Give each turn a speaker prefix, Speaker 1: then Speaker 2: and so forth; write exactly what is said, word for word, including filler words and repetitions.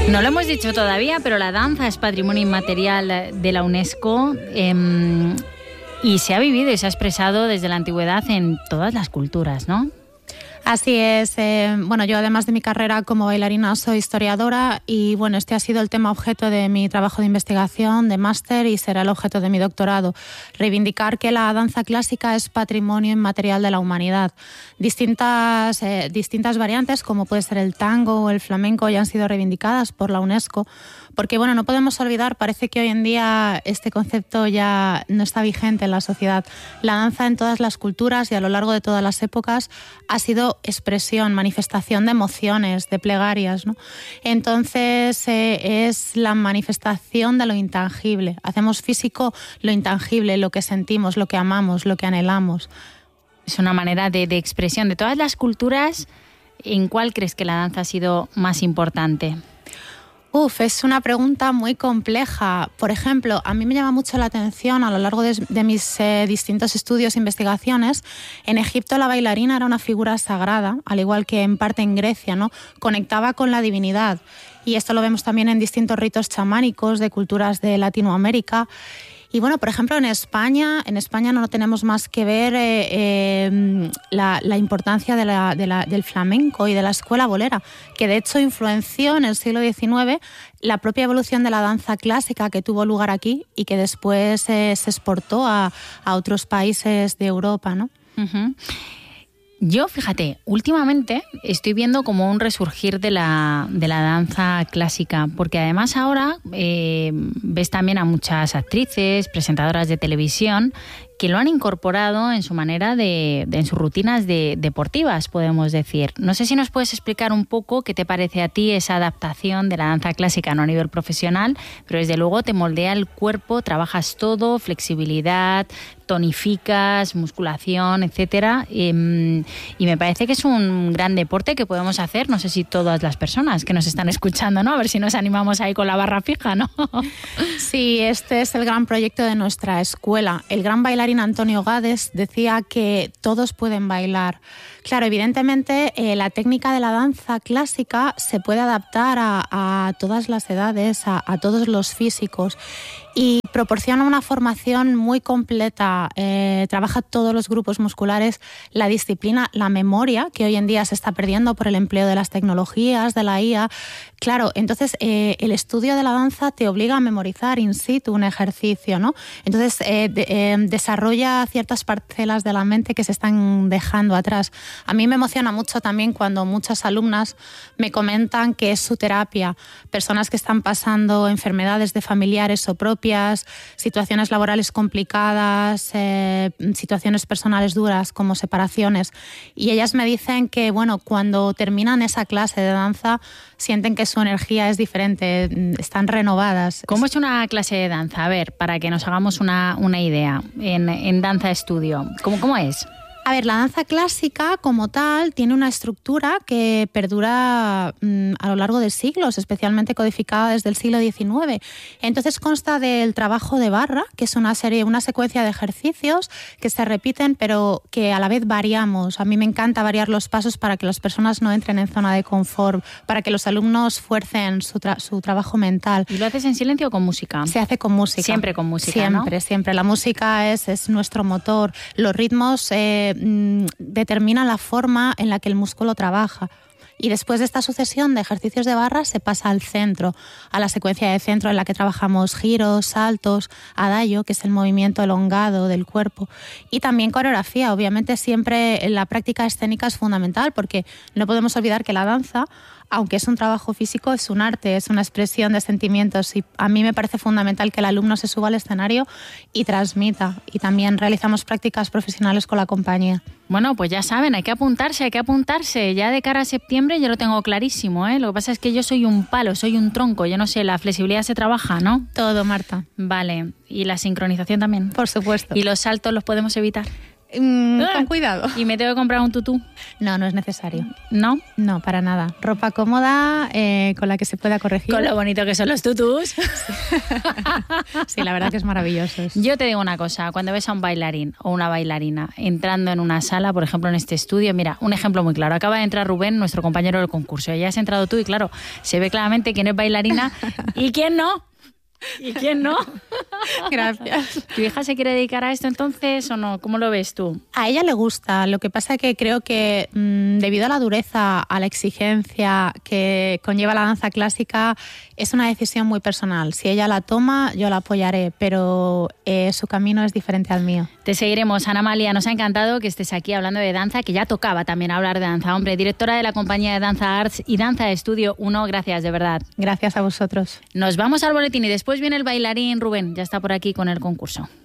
Speaker 1: No lo hemos dicho todavía, pero la danza es patrimonio inmaterial de la UNESCO eh, y se ha vivido y se ha expresado desde la antigüedad en todas las culturas, ¿no?
Speaker 2: Así es. Eh, bueno, yo además de mi carrera como bailarina soy historiadora y bueno, este ha sido el tema objeto de mi trabajo de investigación, de máster y será el objeto de mi doctorado. Reivindicar que la danza clásica es patrimonio inmaterial de la humanidad. Distintas, eh, distintas variantes como puede ser el tango o el flamenco ya han sido reivindicadas por la UNESCO. Porque, bueno, no podemos olvidar, parece que hoy en día este concepto ya no está vigente en la sociedad. La danza en todas las culturas y a lo largo de todas las épocas ha sido expresión, manifestación de emociones, de plegarias, ¿no? Entonces, eh, es la manifestación de lo intangible. Hacemos físico lo intangible, lo que sentimos, lo que amamos, lo que anhelamos.
Speaker 1: Es una manera de, de expresión. De todas las culturas, ¿en cuál crees que la danza ha sido más importante?
Speaker 2: Uf, es una pregunta muy compleja. Por ejemplo, a mí me llama mucho la atención a lo largo de, de mis eh, distintos estudios e investigaciones. En Egipto la bailarina era una figura sagrada, al igual que en parte en Grecia, ¿no? Conectaba con la divinidad. Y esto lo vemos también en distintos ritos chamánicos de culturas de Latinoamérica. Y bueno, por ejemplo, en España, en España no tenemos más que ver eh, eh, la, la importancia de la, de la, del flamenco y de la escuela bolera, que de hecho influenció en el siglo diecinueve la propia evolución de la danza clásica que tuvo lugar aquí y que después eh, se exportó a, a otros países de Europa, ¿no?
Speaker 1: Uh-huh. Yo, fíjate, últimamente estoy viendo como un resurgir de la, de la danza clásica, porque además ahora eh, ves también a muchas actrices, presentadoras de televisión, que lo han incorporado en su manera de, de en sus rutinas de, deportivas, podemos decir. No sé si nos puedes explicar un poco qué te parece a ti esa adaptación de la danza clásica, no a nivel profesional, pero desde luego te moldea el cuerpo, trabajas todo, flexibilidad, tonificas, musculación, etcétera. Y, y me parece que es un gran deporte que podemos hacer, no sé si todas las personas que nos están escuchando, ¿no? A ver si nos animamos ahí con la barra fija, ¿no?
Speaker 2: Sí, este es el gran proyecto de nuestra escuela. El gran bailarín Antonio Gades decía que todos pueden bailar. Claro, evidentemente eh, la técnica de la danza clásica se puede adaptar a, a todas las edades, a, a todos los físicos y proporciona una formación muy completa, eh, trabaja todos los grupos musculares, la disciplina, la memoria, que hoy en día se está perdiendo por el empleo de las tecnologías, de la I A. Claro, entonces eh, el estudio de la danza te obliga a memorizar in situ un ejercicio, ¿no? Entonces eh, de, eh, desarrolla ciertas parcelas de la mente que se están dejando atrás. A mí me emociona mucho también cuando muchas alumnas me comentan que es su terapia, personas que están pasando enfermedades de familiares o propias, situaciones laborales complicadas, eh, situaciones personales duras como separaciones. Y ellas me dicen que, bueno, cuando terminan esa clase de danza sienten que su energía es diferente, están renovadas.
Speaker 1: ¿Cómo es una clase de danza? A ver, para que nos hagamos una, una idea en, en danza estudio. ¿Cómo, cómo es?
Speaker 2: A ver, la danza clásica como tal tiene una estructura que perdura mmm, a lo largo de siglos, especialmente codificada desde el siglo diecinueve. Entonces consta del trabajo de barra, que es una serie, una secuencia de ejercicios que se repiten, pero que a la vez variamos. A mí me encanta variar los pasos para que las personas no entren en zona de confort, para que los alumnos fuercen su, tra- su trabajo mental.
Speaker 1: ¿Y lo haces en silencio o con música?
Speaker 2: Se hace con música.
Speaker 1: Siempre con música,
Speaker 2: Siempre,
Speaker 1: ¿no?
Speaker 2: siempre. La música es, es nuestro motor. Los ritmos Eh, determina la forma en la que el músculo trabaja. Y después de esta sucesión de ejercicios de barra se pasa al centro, a la secuencia de centro en la que trabajamos giros, saltos, adagio, que es el movimiento elongado del cuerpo, y también coreografía. Obviamente siempre la práctica escénica es fundamental porque no podemos olvidar que la danza, aunque es un trabajo físico, es un arte, es una expresión de sentimientos y a mí me parece fundamental que el alumno se suba al escenario y transmita. Y también realizamos prácticas profesionales con la compañía.
Speaker 1: Bueno, pues ya saben, hay que apuntarse, hay que apuntarse. Ya de cara a septiembre yo lo tengo clarísimo, ¿eh? Lo que pasa es que yo soy un palo, soy un tronco. Yo no sé, la flexibilidad se trabaja, ¿no?
Speaker 2: Todo, Marta.
Speaker 1: Vale. ¿Y la sincronización también?
Speaker 2: Por supuesto.
Speaker 1: ¿Y los saltos los podemos evitar?
Speaker 2: Mm, con cuidado.
Speaker 1: ¿Y me tengo que comprar un tutú?
Speaker 2: No, no es necesario.
Speaker 1: ¿No?
Speaker 2: No, para nada. Ropa cómoda, eh, con la que se pueda corregir.
Speaker 1: Con lo bonito que son los tutús.
Speaker 2: Sí, la verdad que es maravilloso.
Speaker 1: Yo te digo una cosa, cuando ves a un bailarín o una bailarina entrando en una sala, por ejemplo en este estudio, mira, un ejemplo muy claro, acaba de entrar Rubén, nuestro compañero del concurso, ya has entrado tú y claro, se ve claramente quién es bailarina y quién no. ¿Y quién no?
Speaker 2: Gracias.
Speaker 1: ¿Tu hija se quiere dedicar a esto entonces o no? ¿Cómo lo ves tú?
Speaker 2: A ella le gusta, lo que pasa es que creo que mmm, debido a la dureza, a la exigencia que conlleva la danza clásica, es una decisión muy personal. Si ella la toma, yo la apoyaré, pero eh, su camino es diferente al mío.
Speaker 1: Te seguiremos, Ana Amalia. Nos ha encantado que estés aquí hablando de danza, que ya tocaba también hablar de danza. Hombre, directora de la compañía de Danza Arts y Danza Estudio uno, gracias de verdad.
Speaker 2: Gracias a vosotros.
Speaker 1: Nos vamos al boletín y después viene el bailarín Rubén, ya está por aquí con el concurso.